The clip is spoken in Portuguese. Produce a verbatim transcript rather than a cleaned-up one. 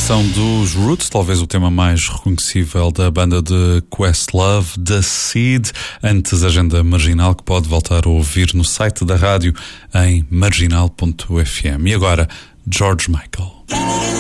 canção dos Roots, talvez o tema mais reconhecível da banda de Questlove, The Seed, antes Agenda Marginal, que pode voltar a ouvir no site da rádio em marginal ponto f m. E agora, George Michael.